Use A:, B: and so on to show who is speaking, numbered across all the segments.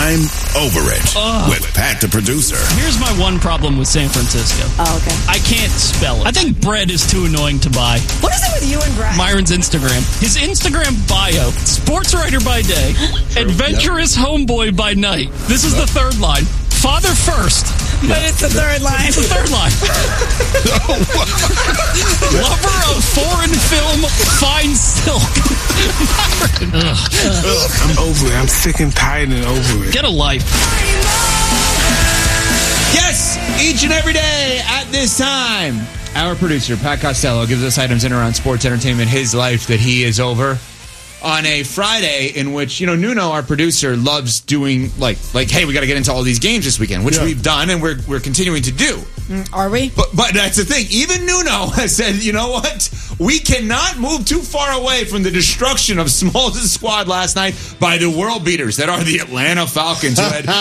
A: I'm Over It with Pat the producer.
B: Here's my one problem with San Francisco.
C: Oh, okay.
B: I can't spell it. I think bread is too annoying to buy.
C: What is it with you and Brad?
B: Myron's Instagram. His Instagram bio, sports writer by day, adventurous homeboy by night. This is the third line. Father first.
C: But it's the third line.
B: It's the third line. Lover of foreign film, fine silk.
D: I'm over it. I'm sick and tired and over it.
B: Get a life.
E: Yes, each and every day at this time, our producer, Pat Costello, gives us items in and around sports, entertainment, his life that he is over. On a Friday in which, Nuno, our producer, loves doing, like, hey, we got to get into all these games this weekend, which we've done and we're continuing to do.
C: Are we?
E: But that's the thing. Even Nuno has said, you know what? We cannot move too far away from the destruction of Smalls' squad last night by the world beaters that are the Atlanta Falcons, who had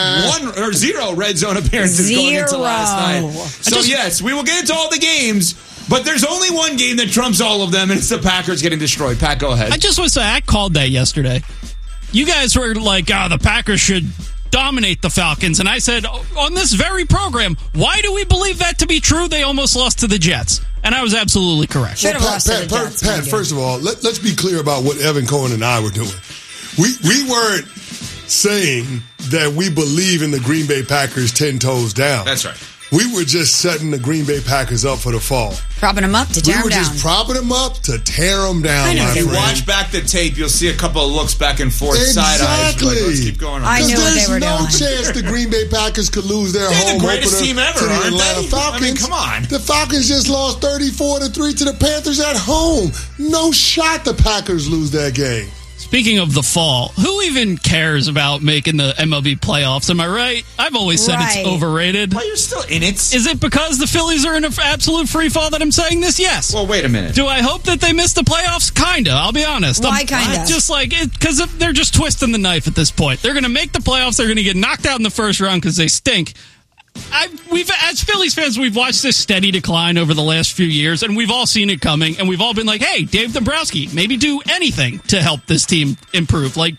E: 1 or 0 red zone appearances going into last night. So, yes, we will get into all the games. But there's only one game that trumps all of them, and it's the Packers getting destroyed. Pat, go ahead.
B: I just want to say, I called that yesterday. You guys were like, the Packers should dominate the Falcons. And I said, on this very program, why do we believe that to be true? They almost lost to the Jets. And I was absolutely correct.
C: Should have lost to the Jets.
F: Pat, first of all, let's be clear about what Evan Cohen and I were doing. We weren't saying that we believe in the Green Bay Packers 10 toes down.
E: That's right.
F: We were just setting the Green Bay Packers up for the fall.
C: Propping them up to tear them down.
F: We were just propping them up to tear them down, my
E: If you
F: friend.
E: watch back the tape, you'll see a couple of looks back and forth, side eyes. Like, let's keep going on.
C: I knew what they were
F: doing.
C: doing.
F: There's no chance the Green Bay Packers could lose their
E: They're
F: home
E: the greatest
F: opener
E: team ever,
F: to the
E: aren't
F: Atlanta
E: they?
F: Falcons.
E: I mean, come on.
F: The Falcons just lost 34-3 to the Panthers at home. No shot the Packers lose that game.
B: Speaking of the fall, who even cares about making the MLB playoffs? Am I right? I've always said it's overrated.
E: Well, you're still in it.
B: Is it because the Phillies are in an absolute free fall that I'm saying this? Yes.
E: Well, wait a minute.
B: Do I hope that they miss the playoffs? Kinda. I'll be honest.
C: Why kinda?
B: Just like it, because they're just twisting the knife at this point. They're going to make the playoffs. They're going to get knocked out in the first round because they stink. We've, as Phillies fans, we've watched this steady decline over the last few years, and we've all seen it coming, and we've all been like, hey, Dave Dombrowski, maybe do anything to help this team improve. So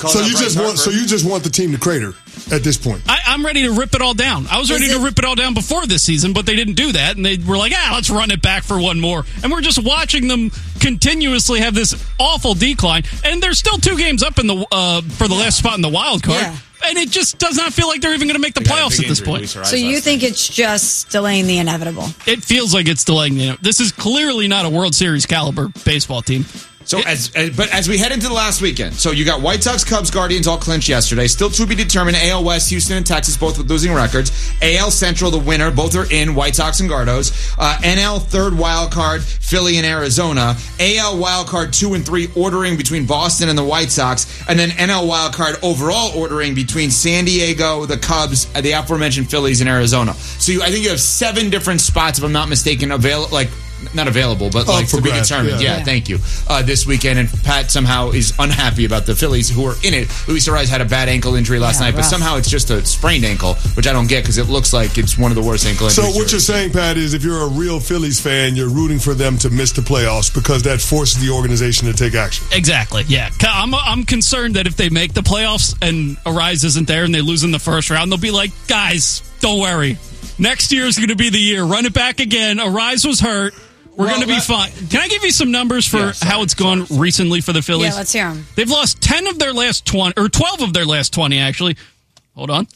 F: you just want the team to crater at this point?
B: I'm ready to rip it all down. I was ready to rip it all down before this season, but they didn't do that, and they were like, let's run it back for one more. And we're just watching them continuously have this awful decline, and they're still 2 games up in the for the last spot in the wild card.
C: Yeah.
B: And it just does not feel like they're even going to make the playoffs at this point.
C: So you think it's just delaying the inevitable?
B: It feels like it's delaying the inevitable. This is clearly not a World Series caliber baseball team.
E: So as we head into the last weekend, so you got White Sox, Cubs, Guardians all clinched yesterday. Still to be determined. AL West, Houston and Texas both with losing records. AL Central, the winner, both are in, White Sox and Gardos. NL third wild card, Philly and Arizona. AL wild card 2 and 3 ordering between Boston and the White Sox, and then NL wild card overall ordering between San Diego, the Cubs, the aforementioned Phillies and Arizona. So I think you have 7 different spots, if I'm not mistaken, not available, but to be determined. Yeah, thank you. This weekend, and Pat somehow is unhappy about the Phillies who are in it. Luis Ariz had a bad ankle injury last night, but somehow it's just a sprained ankle, which I don't get because it looks like it's one of the worst ankle injuries.
F: So what you're saying, Pat, is if you're a real Phillies fan, you're rooting for them to miss the playoffs because that forces the organization to take action.
B: Exactly, yeah. I'm concerned that if they make the playoffs and Ariz isn't there and they lose in the first round, they'll be like, guys, don't worry. Next year is going to be the year. Run it back again. Ariz was hurt. We're going to be fine. Can I give you some numbers for how it's gone recently for the Phillies?
C: Yeah, let's hear them.
B: They've lost 10 of their last 20, or 12 of their last 20, actually. Hold on.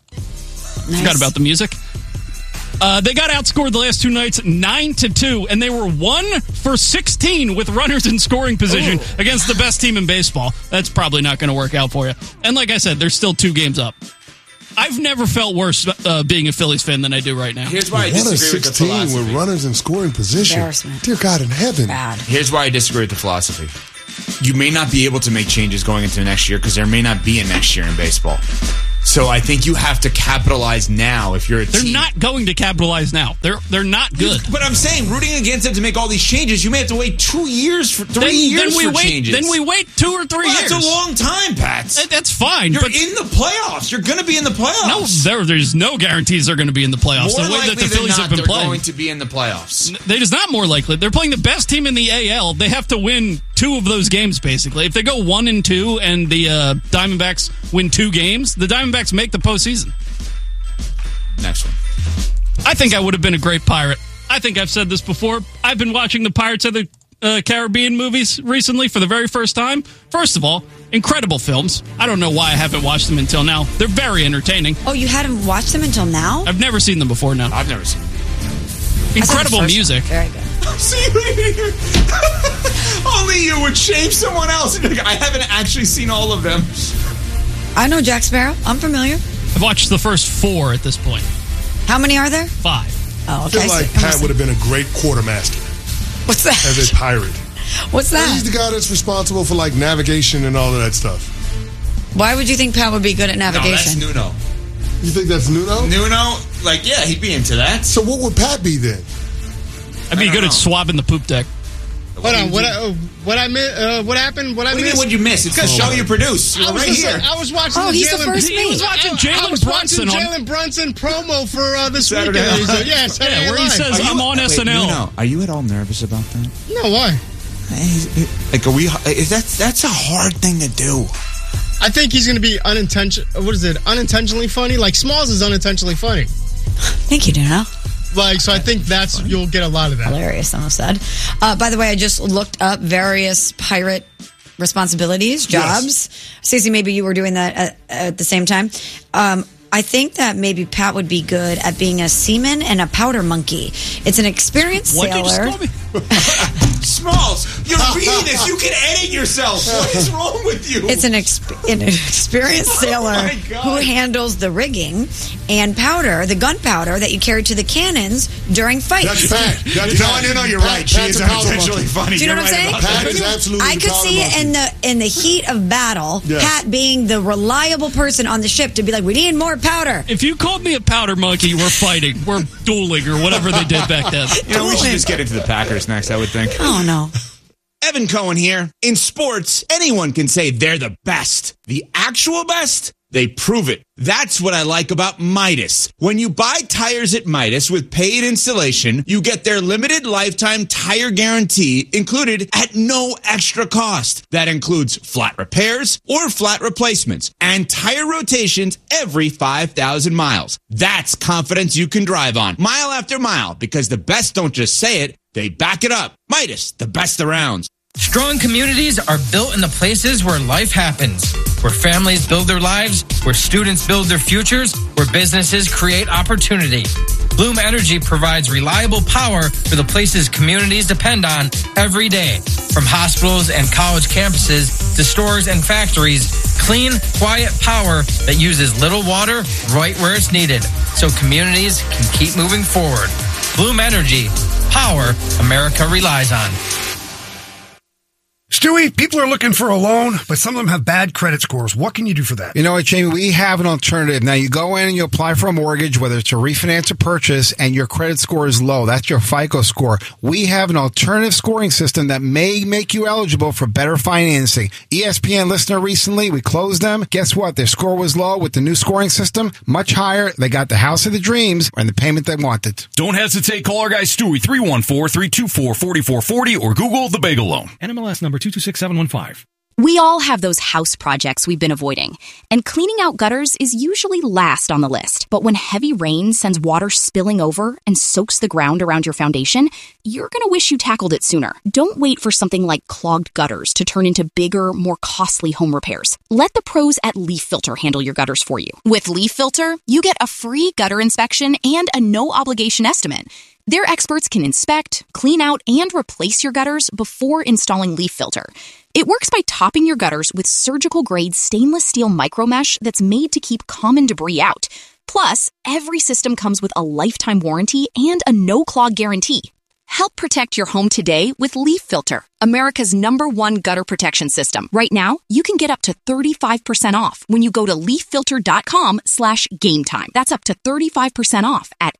C: Nice.
B: Forgot about the music. They got outscored the last 2 nights 9-2, and they were 1 for 16 with runners in scoring position against the best team in baseball. That's probably not going to work out for you. And like I said, they're still 2 games up. I've never felt worse being a Phillies fan than I do right now.
E: Here's why I disagree with the philosophy.
F: 16 with runners in scoring position. Dear God in heaven.
C: Bad.
E: Here's why I disagree with the philosophy. You may not be able to make changes going into next year because there may not be a next year in baseball. So I think you have to capitalize now if you're a team.
B: They're not going to capitalize now. They're not good.
E: But I'm saying, rooting against them to make all these changes, you may have to wait 2 years for 3 years for changes.
B: Then we wait 2 or 3 years.
E: That's a long time, Pat.
B: That's fine.
E: You're
B: but
E: in the playoffs. You're going to be in the playoffs.
B: No, there's no guarantees they're going to be in the playoffs.
E: More
B: the way
E: likely
B: that the Phillies
E: than
B: have been
E: they're
B: playing.
E: going to be in the playoffs.
B: It is not more likely. They're playing the best team in the AL. They have to win 2 of those games, basically. If they go 1-2 and the Diamondbacks win 2 games, the Diamondbacks make the postseason.
E: Next one.
B: I think I would have been a great pirate. I think I've said this before. I've been watching the Pirates of the Caribbean movies recently for the very first time. First of all, incredible films. I don't know why I haven't watched them until now. They're very entertaining.
C: Oh, you hadn't watched them until now?
B: I've never seen them before now.
E: I've never seen it.
B: Incredible music.
C: Very good.
E: See, only you would shame someone else. I haven't actually seen all of them.
C: I know Jack Sparrow. I'm familiar.
B: I've watched the first 4 at this point.
C: How many are there?
B: 5.
C: Oh,
F: I
C: okay.
F: feel like Pat would have been a great quartermaster
C: What's that?
F: as a pirate.
C: What's
F: He's
C: that?
F: the guy that's responsible for like navigation and all of that stuff.
C: Why would you think Pat would be good at
E: No, that's
C: navigation?
E: Nuno.
F: You think that's Nuno?
E: Nuno, like, yeah, he'd be into that.
F: So what would Pat be then?
B: I'd be
E: don't
B: good
E: know.
B: at swabbing the poop deck.
G: Hold on, what happened? What I
E: What do you mean,
G: missed?
E: what'd you miss? It's the show you produce. You're right here.
G: I was watching.
C: Oh, he's the first
B: He
C: mate.
B: was watching
G: I
B: Jalen
G: was watching
B: Brunson on
G: Jalen Brunson promo for this
E: Saturday
G: weekend.
E: Night.
G: Yeah, Saturday
B: where he
G: Night.
B: says, I'm on SNL.
E: Nuno, are you at all nervous about that?
G: No, why?
E: Like, are we? That's a hard thing to do.
G: I think he's going to be unintentionally funny. Like Smalls is unintentionally funny.
C: Thank you, Nuno.
G: Like, so I think you'll get a lot of that.
C: Hilarious, someone said. By the way, I just looked up various pirate responsibilities, jobs. Stacey, maybe you were doing that at the same time. I think that maybe Pat would be good at being a seaman and a powder monkey. It's an experienced
B: What'd you just
C: sailor.
B: call me?
E: Smalls, you're reading this. You can edit yourself. What is wrong with you?
C: It's an experienced sailor
E: my God.
C: who handles the rigging and powder, the gunpowder that you carry to the cannons during fights.
F: That's Pat.
E: No, you're right. She
F: Pat's
E: is
F: a powder
E: unintentionally
F: monkey.
E: funny.
C: Do you know
E: You're
C: what I'm
E: right
C: saying?
E: about
F: Pat
E: that.
F: is absolutely
C: I could
F: powder
C: see it
F: monkey.
C: in the heat of battle,
F: Yes.
C: Pat being the reliable person on the ship to be like, we need more powder.
B: If you called me a powder monkey, we're fighting. We're dueling or whatever they did back then.
E: You know, we should just get into the Packers next, I would think.
C: Oh, no.
E: Evan Cohen here. In sports, anyone can say they're the best. The actual best? They prove it. That's what I like about Midas. When you buy tires at Midas with paid installation, you get their limited lifetime tire guarantee included at no extra cost. That includes flat repairs or flat replacements and tire rotations every 5,000 miles. That's confidence you can drive on mile after mile because the best don't just say it, they back it up. Midas, the best around.
H: Strong communities are built in the places where life happens, where families build their lives, where students build their futures, where businesses create opportunity. Bloom Energy provides reliable power for the places communities depend on every day. From hospitals and college campuses to stores and factories, clean, quiet power that uses little water right where it's needed, so communities can keep moving forward. Bloom Energy, power America relies on.
I: Stewie, people are looking for a loan, but some of them have bad credit scores. What can you do for that?
J: You know what, Jamie? We have an alternative. Now, you go in and you apply for a mortgage, whether it's a refinance or purchase, and your credit score is low. That's your FICO score. We have an alternative scoring system that may make you eligible for better financing. ESPN listener recently, we closed them. Guess what? Their score was low with the new scoring system, much higher. They got the house of the dreams and the payment they wanted.
K: Don't hesitate. Call our guy Stewie, 314-324-4440 or Google the Bagel Loan.
L: NMLS number 226715.
M: We all have those house projects we've been avoiding, and cleaning out gutters is usually last on the list. But when heavy rain sends water spilling over and soaks the ground around your foundation, you're going to wish you tackled it sooner. Don't wait for something like clogged gutters to turn into bigger, more costly home repairs. Let the pros at Leaf Filter handle your gutters for you. With Leaf Filter, you get a free gutter inspection and a no-obligation estimate. Their experts can inspect, clean out, and replace your gutters before installing Leaf Filter. It works by topping your gutters with surgical-grade stainless steel micromesh that's made to keep common debris out. Plus, every system comes with a lifetime warranty and a no-clog guarantee. Help protect your home today with Leaf Filter, America's #1 gutter protection system. Right now, you can get up to 35% off when you go to leaffilter.com/gametime. That's up to 35% off at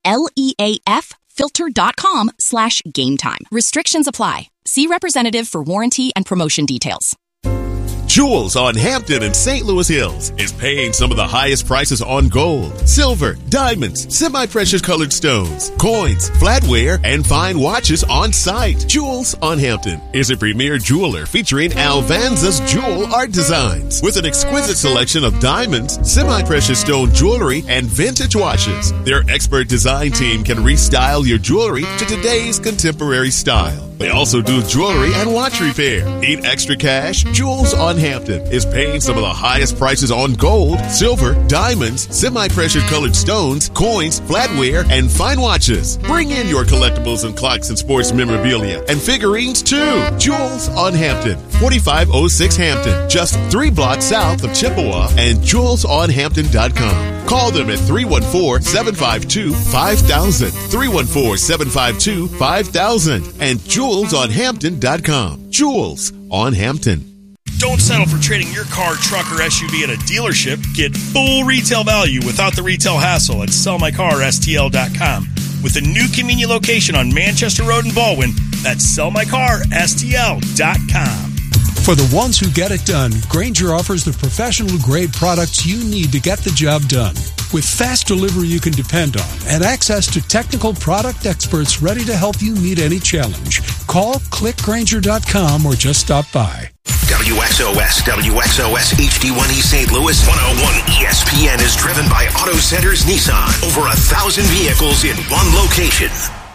M: LEAFfilter.com/gametime. Restrictions apply. See representative for warranty and promotion details.
N: Jewels on Hampton and St. Louis Hills is paying some of the highest prices on gold, silver, diamonds, semi-precious colored stones, coins, flatware, and fine watches on site. Jewels on Hampton is a premier jeweler featuring Alvanza's jewel art designs with an exquisite selection of diamonds, semi-precious stone jewelry, and vintage watches. Their expert design team can restyle your jewelry to today's contemporary style. They also do jewelry and watch repair. Need extra cash? Jewels on Hampton is paying some of the highest prices on gold, silver, diamonds, semi-precious colored stones, coins, flatware, and fine watches. Bring in your collectibles and clocks and sports memorabilia and figurines too. Jewels on Hampton, 4506 Hampton, just 3 blocks south of Chippewa, and jewelsonhampton.com. Call them at 314-752-5000, 314-752-5000, and jewelsonhampton.com. Jewels on Hampton.
O: Don't settle for trading your car, truck, or SUV at a dealership. Get full retail value without the retail hassle at sellmycarstl.com. With a new convenient location on Manchester Road in Baldwin, that's sellmycarstl.com.
P: For the ones who get it done, Grainger offers the professional-grade products you need to get the job done. With fast delivery you can depend on and access to technical product experts ready to help you meet any challenge. Call, click Grainger.com, or just stop by.
Q: WXOS HD1E St. Louis 101 ESPN is driven by Auto Centers Nissan. Over 1,000 vehicles in one location.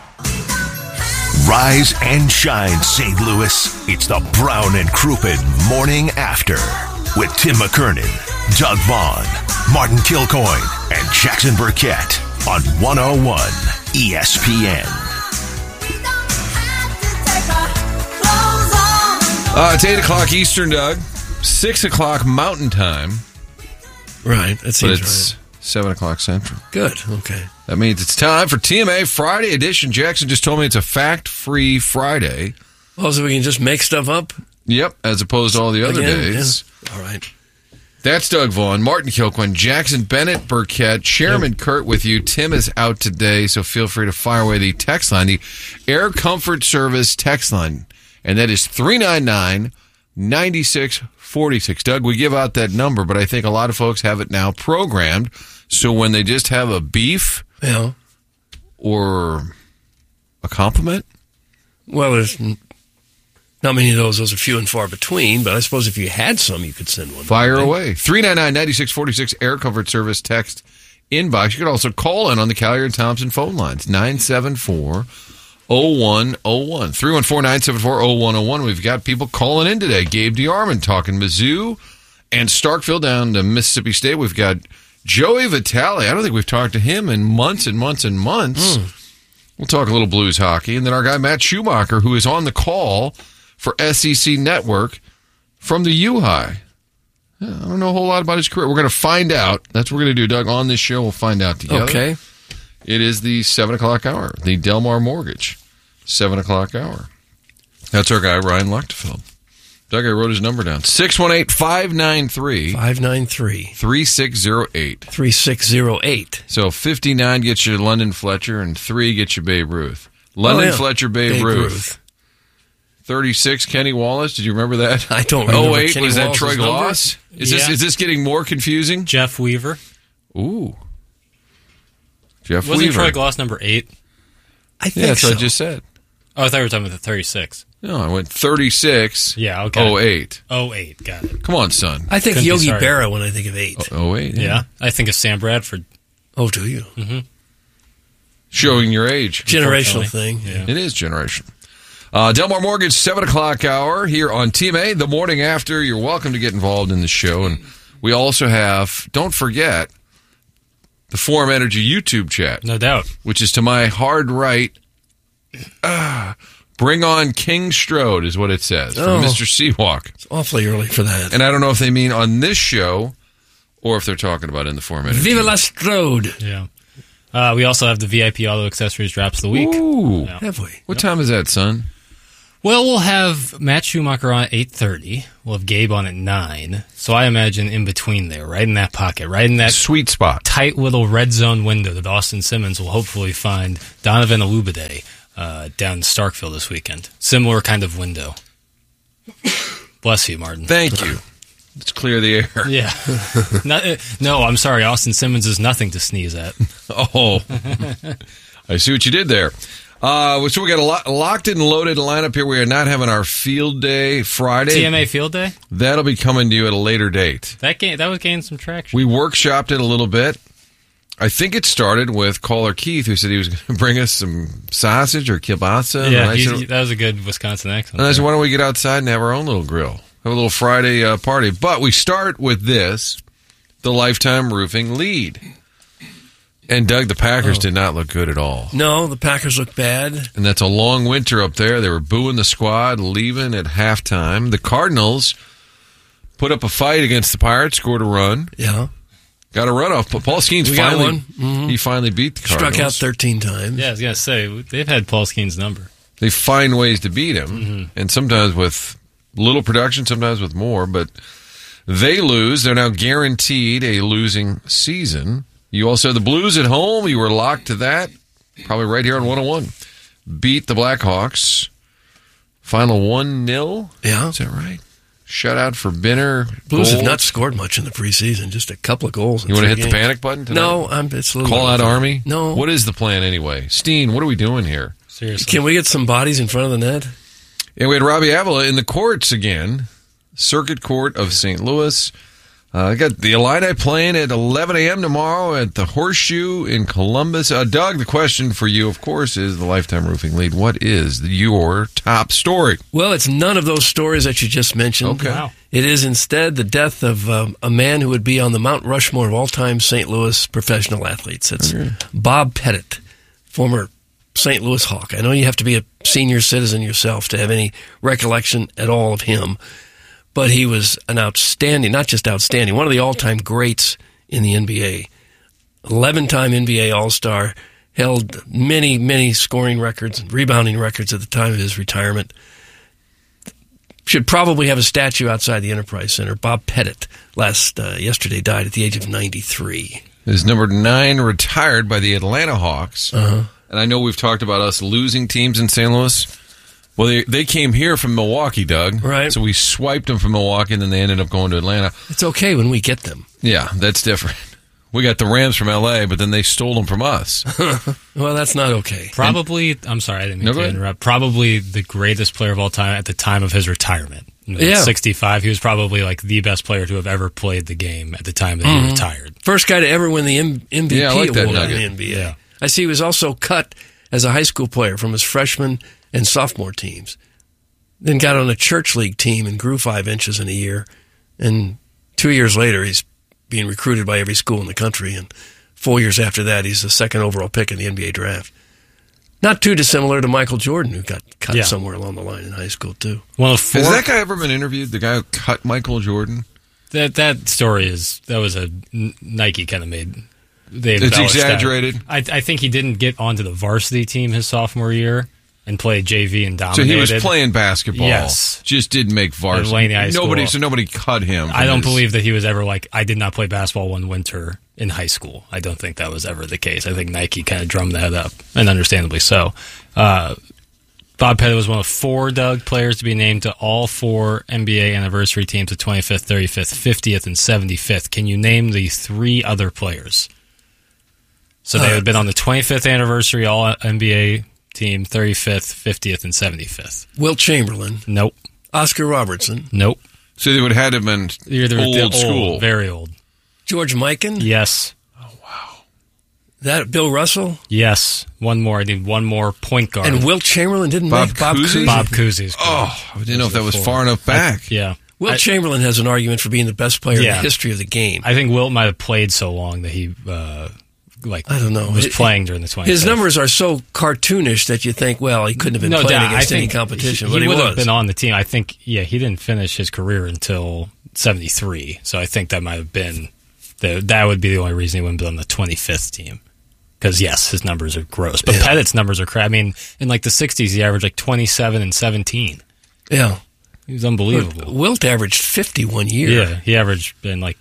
Q: Rise and shine, St. Louis. It's the Brown and Crouppen Morning After with Tim McKernan, Doug Vaughn, Martin Kilcoyne, and Jackson Burkett on 101 ESPN.
R: It's 8 o'clock Eastern, Doug. 6 o'clock Mountain Time.
S: Right. That seems
R: right. 7 o'clock Central.
S: Good. Okay.
R: That means it's time for TMA Friday edition. Jackson just told me it's a fact-free Friday.
S: Oh, so we can just make stuff up?
R: Yep, as opposed to all the other days.
S: Yeah. All right.
R: That's Doug Vaughn, Martin Kilcoyne, Jackson Bennett Burkett, Chairman Kurt with you. Tim is out today, so feel free to fire away the text line, the Air Comfort Service text line, and that is 399-9646. Doug, we give out that number, but I think a lot of folks have it now programmed, so when they just have a beef or a compliment.
S: Well, there's not many of those. Those are few and far between, but I suppose if you had some, you could send one.
R: Fire away. 399-9646 Air Comfort Service text inbox. You could also call in on the Callier and Thompson phone lines, 974-0101. 314-974-0101. We've got people calling in today. Gabe DeArmond talking Mizzou and Starkville down to Mississippi State. We've got Joey Vitale. I don't think we've talked to him in months and months and months. We'll talk a little Blues hockey. And then our guy Matt Schumacher, who is on the call for SEC Network from the U-High. I don't know a whole lot about his career. We're going to find out. That's what we're going to do, Doug. On this show, we'll find out together.
S: Okay.
R: It is the 7 o'clock hour, the Delmar Mortgage 7 o'clock hour. That's our guy, Ryan Luchtefeld. Doug, I wrote his number down. 618-593-3608.
S: 3608.
R: So 59 gets you London Fletcher, and 3 gets you Babe Ruth. London Fletcher, Babe Ruth. 36, Kenny Wallace. Did you remember that?
S: I don't remember.
R: 08,
S: Kenny
R: was that
S: Wallace's
R: Troy
S: number?
R: Gloss? Is this getting more confusing?
T: Jeff Weaver.
R: Ooh. Jeff
T: Wasn't
R: Weaver.
T: Troy Gloss number 8?
S: I think
R: that's
S: so.
R: what I just said.
T: Oh, I thought we were talking about the 36.
R: No, I went 36.
T: Yeah, okay.
R: 08.
T: 08, got it.
R: Come on, son.
S: I think Yogi Berra when I think of 8.
R: 08,
T: yeah. I think of Sam Bradford.
S: Oh, do you?
T: Mm-hmm.
R: Showing your age.
S: Generational thing.
R: Yeah. It is generational. Delmar Mortgage, 7 o'clock hour here on TMA. The morning after, you're welcome to get involved in the show. And we also have, don't forget, the Forum Energy YouTube chat.
T: No doubt.
R: Which is to my hard right. Bring on King Strode is what it says from Mr. Seawalk.
S: It's awfully early for that.
R: And I don't know if they mean on this show or if they're talking about in the Forum Energy.
S: Viva la Strode.
T: Yeah. We also have the VIP Auto Accessories Drops of the Week.
R: Ooh.
T: Yeah.
S: Have we?
R: What time is that, son?
T: Well, we'll have Matt Schumacher on at 8:30. We'll have Gabe on at 9. So I imagine in between there, right in that pocket, right in that
R: sweet spot,
T: tight little red zone window that Austin Simmons will hopefully find Donovan Alubade down in Starkville this weekend. Similar kind of window. Bless you, Martin.
R: Thank you. Let's clear the air.
T: Yeah. No, I'm sorry. Austin Simmons is nothing to sneeze at.
R: Oh, I see what you did there. So we got a locked and loaded lineup here. We are not having our field day Friday.
T: TMA field day?
R: That'll be coming to you at a later date.
T: That was gaining some traction.
R: We workshopped it a little bit. I think it started with caller Keith, who said he was going to bring us some sausage or kielbasa.
T: Yeah, that was a good Wisconsin accent.
R: And I said, why don't we get outside and have our own little grill? Have a little Friday party. But we start with this, the Lifetime Roofing lead. And, Doug, the Packers did not look good at all.
S: No, the Packers look bad.
R: And that's a long winter up there. They were booing the squad, leaving at halftime. The Cardinals put up a fight against the Pirates, scored a run.
S: Yeah.
R: Got a runoff, but Paul Skeens he finally beat the Cardinals.
S: Struck out 13 times.
T: Yeah, I was going to say, they've had Paul Skeens' number.
R: They find ways to beat him, and sometimes with little production, sometimes with more, but they lose. They're now guaranteed a losing season. You also have the Blues at home. You were locked to that, probably right here on 101. Beat the Blackhawks. Final 1-0.
S: Yeah.
R: Is that right? Shutout for Binner.
S: Blues have not scored much in the preseason, just a couple of goals.
R: You want to hit the panic button tonight?
S: No, it's a little
R: call out Army?
S: No.
R: What is the plan anyway? Steen, what are we doing here?
T: Seriously.
S: Can we get some bodies in front of the net?
R: And we had Robbie Avila in the courts again. Circuit Court of St. Louis. I got the Illini playing at 11 a.m. tomorrow at the Horseshoe in Columbus. Doug, the question for you, of course, is the Lifetime Roofing lead. What is your top story?
S: Well, it's none of those stories that you just mentioned.
R: Okay. Wow.
S: It is instead the death of a man who would be on the Mount Rushmore of all-time St. Louis professional athletes. It's Bob Pettit, former St. Louis Hawk. I know you have to be a senior citizen yourself to have any recollection at all of him. But he was an outstanding, not just outstanding, one of the all-time greats in the NBA. 11-time NBA All-Star, held many, many scoring records and rebounding records at the time of his retirement. Should probably have a statue outside the Enterprise Center. Bob Pettit, yesterday died at the age of 93.
R: His number 9 retired by the Atlanta Hawks. And I know we've talked about us losing teams in St. Louis. Well, they came here from Milwaukee, Doug.
S: Right.
R: So we swiped them from Milwaukee, and then they ended up going to Atlanta.
S: It's okay when we get them.
R: Yeah, that's different. We got the Rams from L.A., but then they stole them from us.
S: Well, that's not okay.
T: Probably, I'm sorry, I didn't mean to interrupt. Probably the greatest player of all time at the time of his retirement.
S: Yeah.
T: 65, he was probably like the best player to have ever played the game at the time that he retired.
S: First guy to ever win the MVP award in the NBA.
T: Yeah.
S: I see he was also cut as a high school player from his freshman and sophomore teams. Then got on a church league team and grew 5 inches in a year. And 2 years later, he's being recruited by every school in the country. And 4 years after that, he's the second overall pick in the NBA draft. Not too dissimilar to Michael Jordan, who got cut somewhere along the line in high school, too.
R: Has that guy ever been interviewed, the guy who cut Michael Jordan?
T: That story that was a Nike kind of made.
R: It's exaggerated.
T: I think he didn't get onto the varsity team his sophomore year and played JV and dominated.
R: So he was playing basketball.
T: Yes.
R: Just didn't make varsity. Nobody cut him.
T: I don't believe that he was ever like, I did not play basketball one winter in high school. I don't think that was ever the case. I think Nike kind of drummed that up, and understandably so. Bob Pettit was one of 4, Doug, players to be named to all 4 NBA anniversary teams, the 25th, 35th, 50th, and 75th. Can you name the 3 other players? So they had been on the 25th anniversary All-NBA team, 35th, 50th, and 75th.
S: Wilt Chamberlain.
T: Nope.
S: Oscar Robertson.
T: Nope.
R: So they would have had to have been old school.
T: Very old.
S: George Mikan?
T: Yes.
S: Oh, wow. That Bill Russell?
T: Yes. One more. I need one more point guard.
S: And Wilt Chamberlain didn't make Bob Cousy?
T: Bob Cousy.
R: Oh, I didn't know if that was far enough back.
T: Yeah.
S: Wilt Chamberlain has an argument for being the best player in the history of the game.
T: I think Wilt might have played so long that he...
S: I don't know.
T: Was playing during the 20th.
S: His numbers are so cartoonish that you think, well, he couldn't have been playing against any competition, but he
T: would
S: was.
T: have been on the team. I think, he didn't finish his career until 73, so I think that might have been, that would be the only reason he wouldn't be on the 25th team. Because, yes, his numbers are gross. But Pettit's numbers are crap. I mean, in the 60s, he averaged 27 and 17.
S: Yeah.
T: He was unbelievable.
S: Wilt averaged 50 1 year.
T: Yeah, he averaged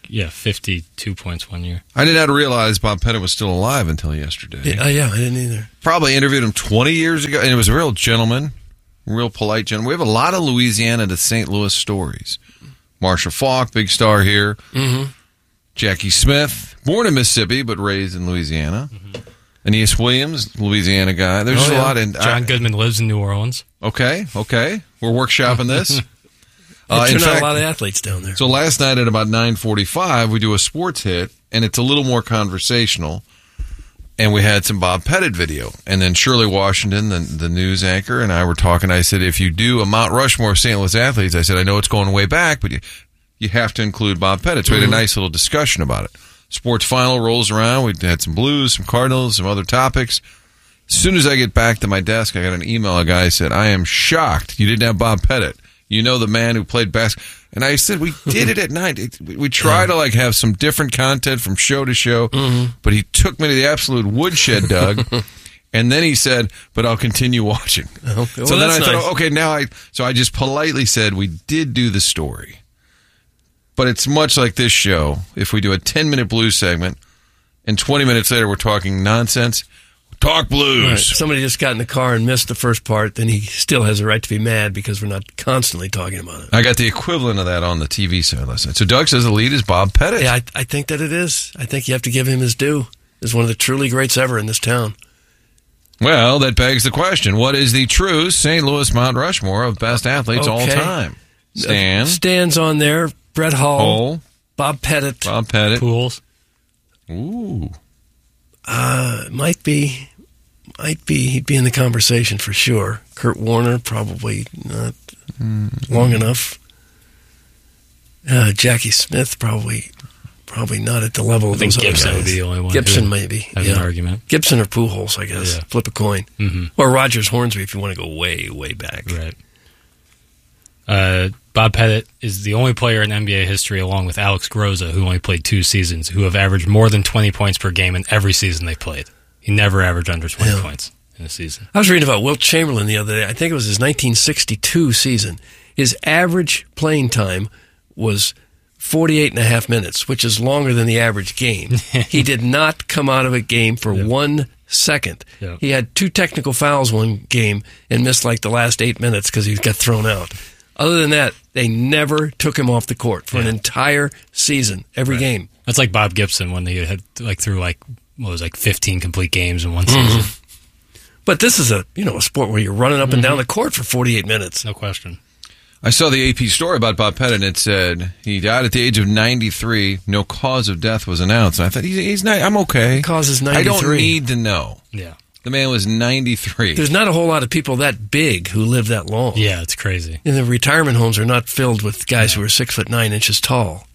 T: 52 points 1 year.
R: I did not realize Bob Pettit was still alive until yesterday.
S: Yeah, I didn't either.
R: Probably interviewed him 20 years ago, and he was a real gentleman, real polite gentleman. We have a lot of Louisiana to St. Louis stories. Marsha Falk, big star here.
S: Mm-hmm.
R: Jackie Smith, born in Mississippi but raised in Louisiana. Aeneas Williams, Louisiana guy. There's a lot in.
T: John Goodman lives in New Orleans.
R: Okay. We're workshopping this.
S: In fact, a lot of athletes down there.
R: So last night at about 9:45, we do a sports hit, and it's a little more conversational. And we had some Bob Pettit video. And then Shirley Washington, the news anchor, and I were talking. I said, if you do a Mount Rushmore of St. Louis athletes, I said, I know it's going way back, but you have to include Bob Pettit. So we had a nice little discussion about it. Sports final rolls around. We had some Blues, some Cardinals, some other topics. As soon as I get back to my desk, I got an email. A guy said, I am shocked you didn't have Bob Pettit. You know, the man who played basketball. And I said, we did it at night. We try to have some different content from show to show, but he took me to the absolute woodshed, Doug. And then he said, but I'll continue watching.
S: Well,
R: so then I thought, okay, so I just politely said, we did do the story. But it's much like this show. If we do a 10-minute Blues segment, and 20 minutes later we're talking nonsense, talk Blues.
S: Right. Somebody just got in the car and missed the first part, then he still has a right to be mad because we're not constantly talking about it.
R: I got the equivalent of that on the TV side last night. So Doug says the lead is Bob Pettit.
S: Yeah, I think that it is. I think you have to give him his due. He's one of the truly greats ever in this town.
R: Well, that begs the question. What is the true St. Louis Mount Rushmore of best athletes all time? Stan.
S: Stan's on there. Brett Hull. Bob Pettit.
T: Pools.
R: Ooh.
S: Might be. He'd be in the conversation for sure. Kurt Warner, probably not long enough. Jackie Smith, probably not at the level of those other
T: Gibson
S: guys.
T: would be the only one.
S: Gibson, maybe.
T: Have an argument.
S: Gibson or Pujols, I guess.
T: Yeah.
S: Flip a coin.
T: Mm-hmm.
S: Or Rogers Hornsby, if you want to go way, way back.
T: Right. Bob Pettit is the only player in NBA history, along with Alex Groza, who only played 2 seasons, who have averaged more than 20 points per game in every season they played. He never averaged under 20 points in a season.
S: I was reading about Wilt Chamberlain the other day. I think it was his 1962 season. His average playing time was 48.5 minutes, which is longer than the average game. He did not come out of a game for 1 second.
T: Yep.
S: He had 2 technical fouls one game and missed like the last 8 minutes because he got thrown out. Other than that, they never took him off the court for an entire season, every game.
T: That's like Bob Gibson when he had through 15 complete games in one season.
S: But this is a sport where you're running up and down the court for 48 minutes.
T: No question.
R: I saw the AP story about Bob Pettit, and it said he died at the age of 93. No cause of death was announced. And I thought, he's not, I'm okay.
S: Cause is 93.
R: I don't need to know.
T: Yeah.
R: The man was 93.
S: There's not a whole lot of people that big who live that long.
T: Yeah, it's crazy.
S: And the retirement homes are not filled with guys who are 6'9" tall.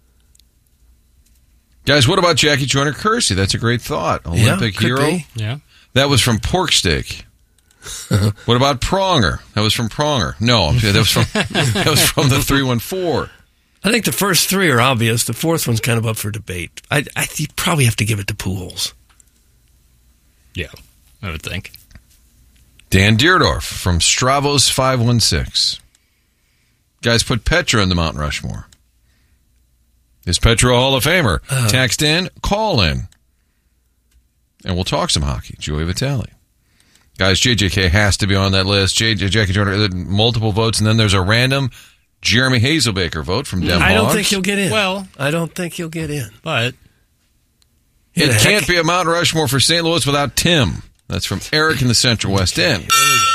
R: Guys, what about Jackie Joyner Kersey? That's a great thought. Olympic hero.
S: Be.
T: Yeah.
R: That was from Pork Steak. What about Pronger? That was from Pronger. No, that was from the 314.
S: I think the first 3 are obvious. The fourth one's kind of up for debate. You probably have to give it to Pujols.
T: Yeah, I would think.
R: Dan Deerdorf from Stravos 516. Guys, put Petra in the Mount Rushmore. Is Petra a Hall of Famer? Text in, call in. And we'll talk some hockey. Joey Vitale. Guys, JJK has to be on that list. Jackie Joyner, multiple votes, and then there's a random Jeremy Hazelbaker vote from Denmark.
S: I don't think he'll get in.
T: Well,
S: I don't think he'll get in.
T: But
R: it can't be a Mount Rushmore for St. Louis without Tim. That's from Eric in the Central West End.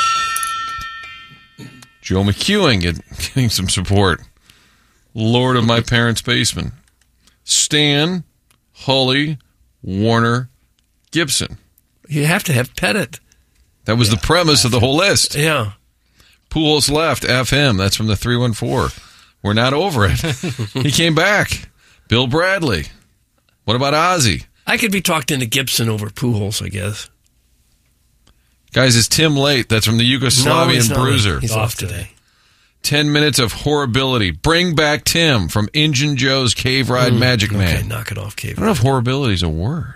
R: Joe McEwing getting some support. Lord of my parents' basement. Stan, Hully, Warner, Gibson.
S: You have to have Pettit.
R: That was the premise of the whole list.
S: Yeah.
R: Pujols left, F him. That's from the 314. We're not over it. He came back. Bill Bradley. What about Ozzie?
S: I could be talked into Gibson over Pujols, I guess.
R: Guys, is Tim late? That's from the Yugoslavian Bruiser.
S: He's off today.
R: 10 minutes of horribility. Bring back Tim from Injun Joe's Cave Ride Magic Man.
S: Okay, knock it off, Cave
R: I don't know if horribility is a word.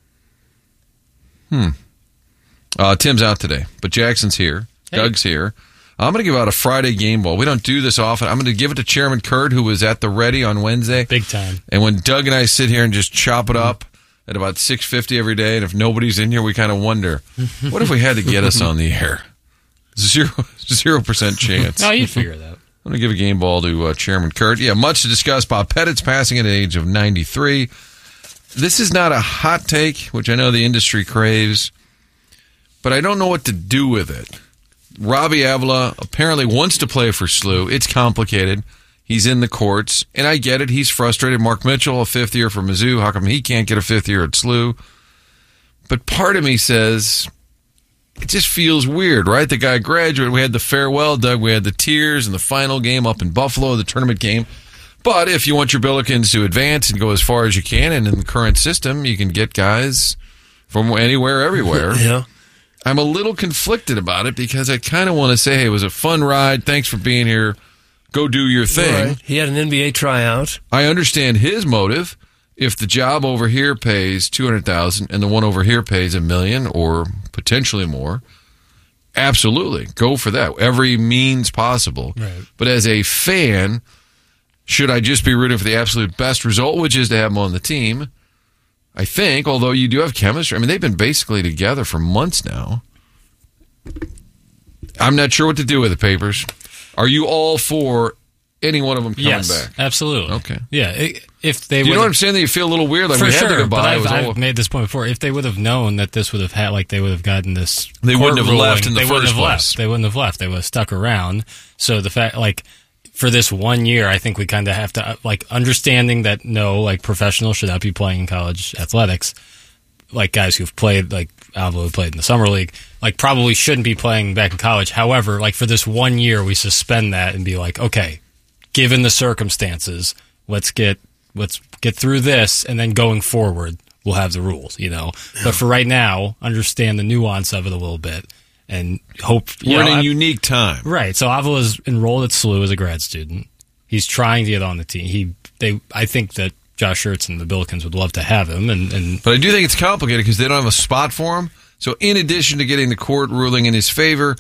R: Tim's out today, but Jackson's here. Hey. Doug's here. I'm going to give out a Friday game ball. We don't do this often. I'm going to give it to Chairman Kurt, who was at the Ready on Wednesday.
T: Big time.
R: And when Doug and I sit here and just chop it up at about 6:50 every day, and if nobody's in here, we kind of wonder, what if we had to get us on the air? 0% chance.
T: No, you'd figure it out.
R: I'm going to give a game ball to Chairman Kurt. Yeah, much to discuss. Bob Pettit's passing at the age of 93. This is not a hot take, which I know the industry craves, but I don't know what to do with it. Robbie Avila apparently wants to play for SLU. It's complicated. He's in the courts, and I get it. He's frustrated. Mark Mitchell, a fifth year for Mizzou. How come he can't get a fifth year at SLU? But part of me says it just feels weird, right? The guy graduated. We had the farewell, Doug. We had the tears and the final game up in Buffalo, the tournament game. But if you want your Billikens to advance and go as far as you can, and in the current system, you can get guys from anywhere, everywhere.
S: Yeah.
R: I'm a little conflicted about it because I kind of want to say, hey, it was a fun ride. Thanks for being here. Go do your thing.
S: Right. He had an NBA tryout.
R: I understand his motive. If the job over here pays $200,000 and the one over here pays $1 million or potentially more, absolutely go for that. Every means possible.
T: Right.
R: But as a fan, should I just be rooting for the absolute best result, which is to have him on the team? I think, although you do have chemistry. I mean, they've been basically together for months now. I'm not sure what to do with the Papers. Are you all for any one of them coming back?
T: Absolutely.
R: Okay.
T: Yeah, if they
R: do you know what I'm saying? That you feel a little weird? Like
T: for
R: we had
T: sure,
R: to go by.
T: but I've made this point before. If they would have known that this would have had, like they would have gotten this,
R: they wouldn't have
T: ruling,
R: left in the first place.
T: Left. They wouldn't have left. They would have stuck around. So the fact, like, for this 1 year, I think we kind of have to, like, understanding that no, like, professionals should not be playing in college athletics. Like guys who've played, like Avila who played in the summer league, like probably shouldn't be playing back in college. However, like for this 1 year, we suspend that and be like, okay, given the circumstances, let's get through this, and then going forward, we'll have the rules, you know. But for right now, understand the nuance of it a little bit and hope.
R: We're in a unique time,
T: right? So Avila's enrolled at SLU as a grad student. He's trying to get on the team. I think that Josh Schertz and the Billikens would love to have him, but
R: I do think it's complicated because they don't have a spot for him. So in addition to getting the court ruling in his favor,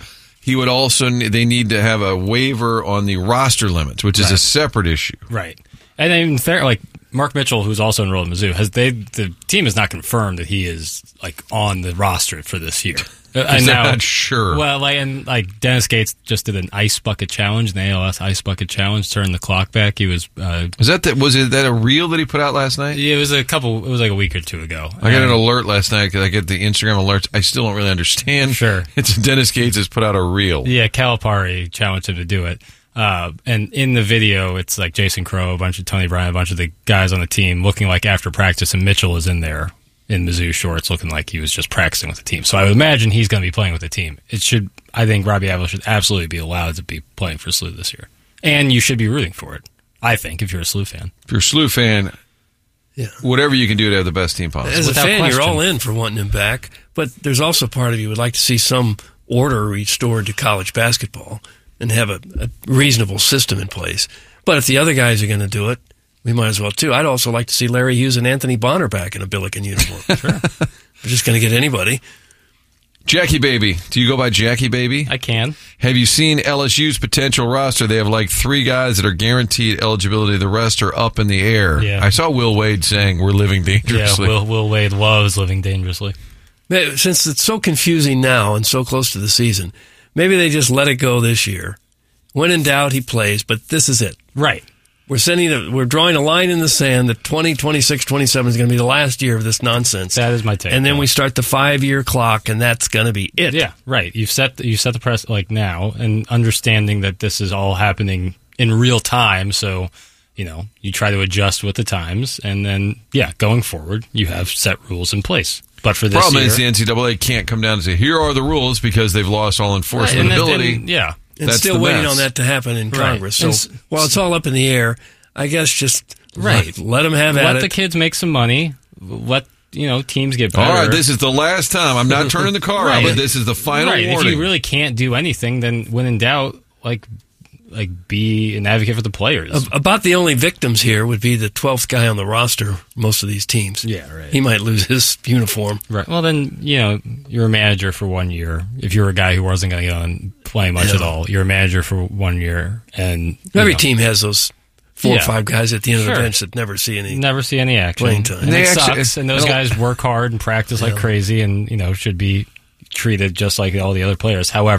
R: they need to have a waiver on the roster limits, which is a separate issue.
T: Right. And then like Mark Mitchell, who's also enrolled in Mizzou, the team has not confirmed that he is like on the roster for this year.
R: I'm not sure.
T: Well, like Dennis Gates just did an ice bucket challenge, an ALS ice bucket challenge, turned the clock back. He was
R: was that a reel that he put out last night?
T: Yeah, it was like a week or two ago.
R: I got an alert last night because I get the Instagram alerts. I still don't really understand.
T: Sure,
R: it's Dennis Gates has put out a reel.
T: Yeah, Calipari challenged him to do it. And in the video, it's like Jason Crow, a bunch of Tony Bryant, a bunch of the guys on the team looking like after practice, and Mitchell is in there in Mizzou shorts looking like he was just practicing with the team. So I would imagine he's going to be playing with the team. I think Robbie Avila should absolutely be allowed to be playing for SLU this year. And you should be rooting for it, I think, if you're a SLU fan.
R: If you're a SLU fan, whatever you can do to have the best team possible.
S: As a fan, you're all in for wanting him back, but there's also part of you would like to see some order restored to college basketball and have a reasonable system in place. But if the other guys are going to do it, we might as well too. I'd also like to see Larry Hughes and Anthony Bonner back in a Billiken uniform. Sure. We're just going to get anybody.
R: Jackie Baby. Do you go by Jackie Baby?
T: I can.
R: Have you seen LSU's potential roster? They have like 3 guys that are guaranteed eligibility. The rest are up in the air.
T: Yeah.
R: I saw Will Wade saying we're living dangerously.
T: Yeah, Will Wade loves living dangerously.
S: Since it's so confusing now and so close to the season, maybe they just let it go this year. When in doubt, he plays, but this is it.
T: Right.
S: We're drawing a line in the sand that 2026, 27 is going to be the last year of this nonsense.
T: That is my take.
S: And then we start the 5-year clock, and that's going to be it.
T: Yeah, right. You set the press like now, and understanding that this is all happening in real time. So, you try to adjust with the times, and then going forward, you have set rules in place. But for this
R: problem
T: year,
R: is the NCAA can't come down and say here are the rules because they've lost all enforcement ability.
S: And
R: that's
S: still waiting on that to happen in Congress. So while it's all up in the air, I guess just let them have at it.
T: Let the kids make some money. Let teams get better.
R: All right, this is the last time. I'm not turning the car on, but this is the final warning.
T: If you really can't do anything, then when in doubt, like be an advocate for the players.
S: About the only victims here would be the 12th guy on the roster, most of these teams.
T: Yeah, right.
S: He might lose his uniform.
T: Right. Well, then, you're a manager for 1 year. If you're a guy who wasn't going to get on and play much at all, you're a manager for 1 year. And
S: every team has those 4 or 5 guys at the end of the bench that never see any
T: action.
S: Playing time.
T: And it sucks. And those guys work hard and practice like crazy and, should be treated just like all the other players. However,